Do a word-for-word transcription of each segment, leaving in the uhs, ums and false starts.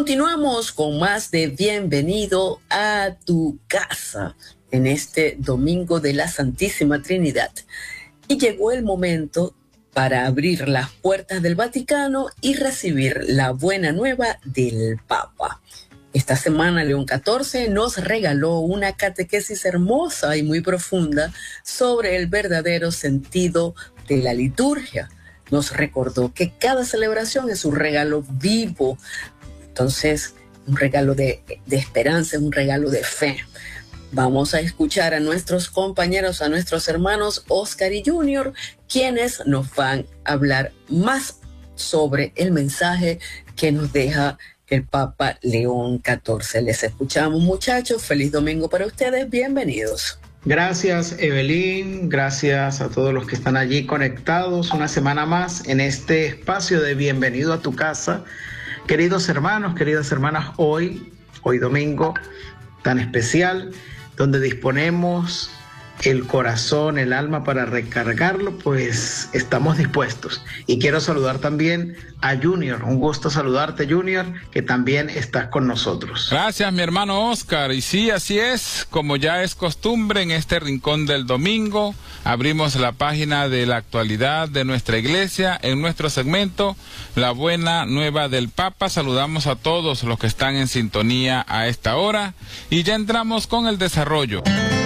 Continuamos con más de Bienvenido a tu casa en este domingo de la Santísima Trinidad. Y llegó el momento para abrir las puertas del Vaticano y recibir la buena nueva del Papa. Esta semana León catorce nos regaló una catequesis hermosa y muy profunda sobre el verdadero sentido de la liturgia. Nos recordó que cada celebración es un regalo vivo, entonces un regalo de, de esperanza, un regalo de fe. Vamos a escuchar a nuestros compañeros, a nuestros hermanos Oscar y Junior, quienes nos van a hablar más sobre el mensaje que nos deja el Papa León catorce. Les escuchamos, muchachos. Feliz domingo para ustedes. Bienvenidos. Gracias, Evelyn. Gracias a todos los que están allí conectados una semana más en este espacio de Bienvenido a tu casa. Queridos hermanos, queridas hermanas, hoy, hoy domingo tan especial, donde disponemos el corazón, el alma para recargarlo, pues estamos dispuestos. Y quiero saludar también a Junior. Un gusto saludarte, Junior, que también estás con nosotros. Gracias, mi hermano Oscar. Y sí, así es, como ya es costumbre en este rincón del domingo, abrimos la página de la actualidad de nuestra iglesia en nuestro segmento La Buena Nueva del Papa. Saludamos a todos los que están en sintonía a esta hora y ya entramos con el desarrollo.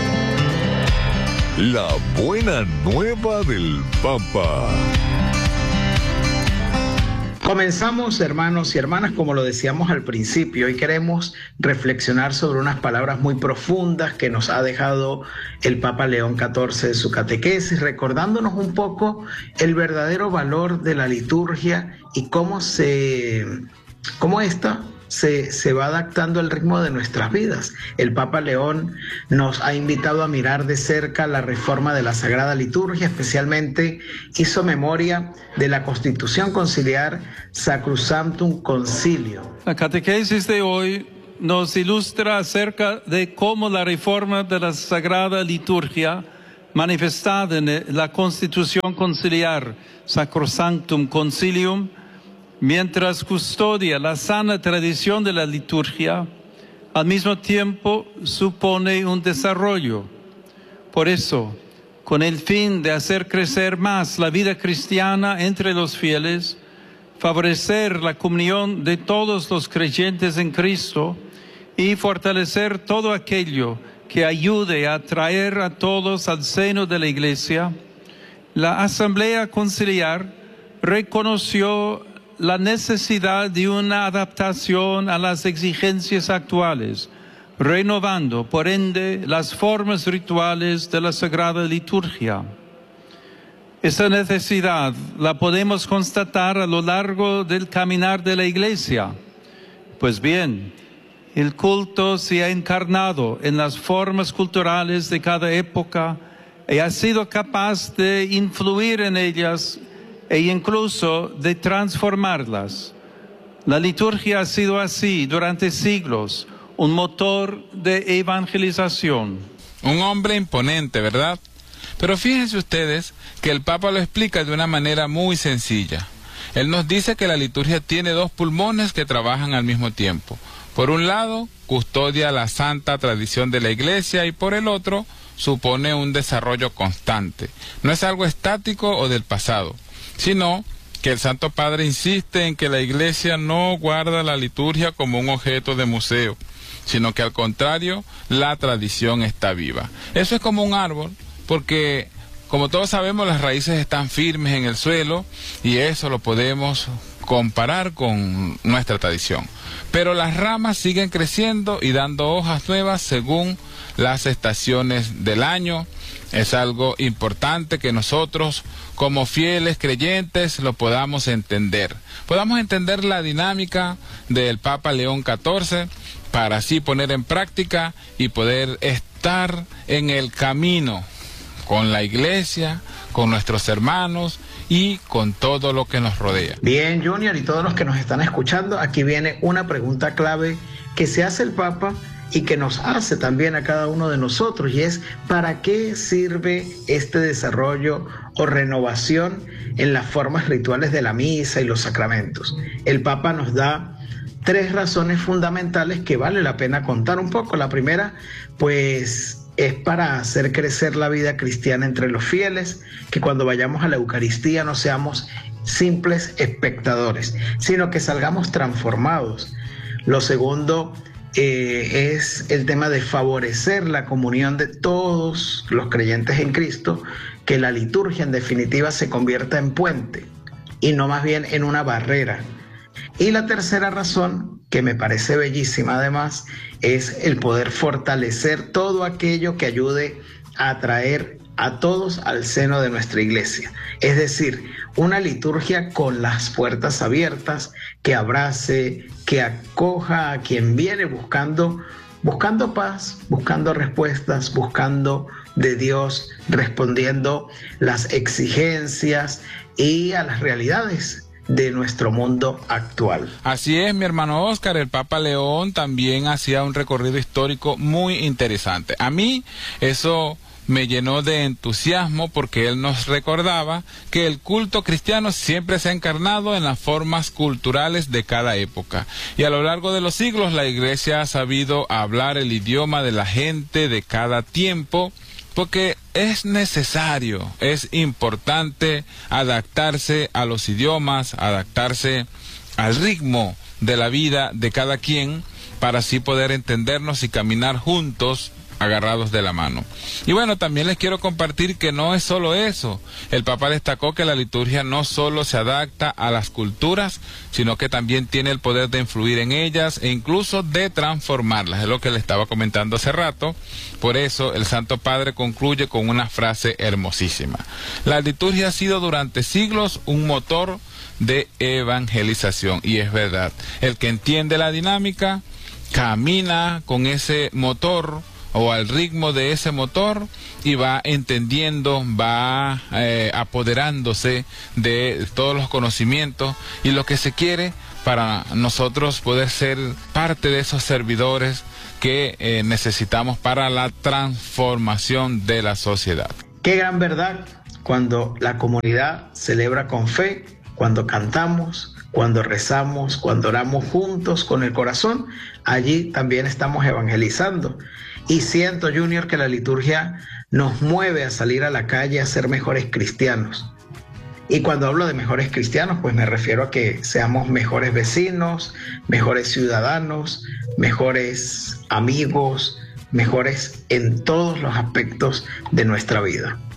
La Buena Nueva del Papa. Comenzamos, hermanos y hermanas, como lo decíamos al principio, y queremos reflexionar sobre unas palabras muy profundas que nos ha dejado el Papa León catorce de su catequesis, recordándonos un poco el verdadero valor de la liturgia y cómo se, cómo esta Se, se va adaptando al ritmo de nuestras vidas. El Papa León nos ha invitado a mirar de cerca la reforma de la Sagrada Liturgia, especialmente hizo memoria de la Constitución Conciliar Sacrosanctum Concilium. La catequesis de hoy nos ilustra acerca de cómo la reforma de la Sagrada Liturgia, manifestada en la Constitución Conciliar Sacrosanctum Concilium, mientras custodia la sana tradición de la liturgia, al mismo tiempo supone un desarrollo. Por eso, con el fin de hacer crecer más la vida cristiana entre los fieles, favorecer la comunión de todos los creyentes en Cristo y fortalecer todo aquello que ayude a atraer a todos al seno de la Iglesia, la Asamblea Conciliar reconoció la necesidad de una adaptación a las exigencias actuales, renovando, por ende, las formas rituales de la Sagrada Liturgia. Esa necesidad la podemos constatar a lo largo del caminar de la Iglesia. Pues bien, el culto se ha encarnado en las formas culturales de cada época y ha sido capaz de influir en ellas e incluso de transformarlas. La liturgia ha sido así durante siglos, un motor de evangelización. Un hombre imponente, ¿verdad? Pero fíjense ustedes que el Papa lo explica de una manera muy sencilla. Él nos dice que la liturgia tiene dos pulmones que trabajan al mismo tiempo. Por un lado, custodia la santa tradición de la Iglesia y por el otro, supone un desarrollo constante. No es algo estático o del pasado, sino que el Santo Padre insiste en que la Iglesia no guarda la liturgia como un objeto de museo, sino que al contrario, la tradición está viva. Eso es como un árbol, porque como todos sabemos, las raíces están firmes en el suelo y eso lo podemos comparar con nuestra tradición. Pero las ramas siguen creciendo y dando hojas nuevas según las estaciones del año. Es algo importante que nosotros, como fieles creyentes, lo podamos entender. Podamos entender la dinámica del Papa León catorce para así poner en práctica y poder estar en el camino con la Iglesia, con nuestros hermanos y con todo lo que nos rodea. Bien, Junior, y todos los que nos están escuchando, aquí viene una pregunta clave que se hace el Papa y que nos hace también a cada uno de nosotros, y es: ¿para qué sirve este desarrollo o renovación en las formas rituales de la misa y los sacramentos? El Papa nos da tres razones fundamentales que vale la pena contar un poco. La primera, pues, es para hacer crecer la vida cristiana entre los fieles, que cuando vayamos a la Eucaristía no seamos simples espectadores, sino que salgamos transformados. Lo segundo eh, es el tema de favorecer la comunión de todos los creyentes en Cristo, que la liturgia en definitiva se convierta en puente y no más bien en una barrera. Y la tercera razón, que me parece bellísima además, es el poder fortalecer todo aquello que ayude a atraer a todos al seno de nuestra iglesia. Es decir, una liturgia con las puertas abiertas, que abrace, que acoja a quien viene buscando, buscando paz, buscando respuestas, buscando de Dios, respondiendo las exigencias y a las realidades de nuestro mundo actual. Así es, mi hermano Oscar, el Papa León también hacía un recorrido histórico muy interesante. A mí eso me llenó de entusiasmo porque él nos recordaba que el culto cristiano siempre se ha encarnado en las formas culturales de cada época. Y a lo largo de los siglos la Iglesia ha sabido hablar el idioma de la gente de cada tiempo, porque es necesario, es importante adaptarse a los idiomas, adaptarse al ritmo de la vida de cada quien, para así poder entendernos y caminar juntos, agarrados de la mano. Y bueno, también les quiero compartir que no es solo eso. El Papa destacó que la liturgia no solo se adapta a las culturas, sino que también tiene el poder de influir en ellas e incluso de transformarlas. Es lo que le estaba comentando hace rato. Por eso el Santo Padre concluye con una frase hermosísima. La liturgia ha sido durante siglos un motor de evangelización. Y es verdad. El que entiende la dinámica camina con ese motor o al ritmo de ese motor y va entendiendo, va eh, apoderándose de todos los conocimientos y lo que se quiere para nosotros poder ser parte de esos servidores que eh, necesitamos para la transformación de la sociedad. Qué gran verdad cuando la comunidad celebra con fe, cuando cantamos, cuando rezamos, cuando oramos juntos con el corazón, allí también estamos evangelizando. Y siento, Junior, que la liturgia nos mueve a salir a la calle a ser mejores cristianos. Y cuando hablo de mejores cristianos, pues me refiero a que seamos mejores vecinos, mejores ciudadanos, mejores amigos, mejores en todos los aspectos de nuestra vida.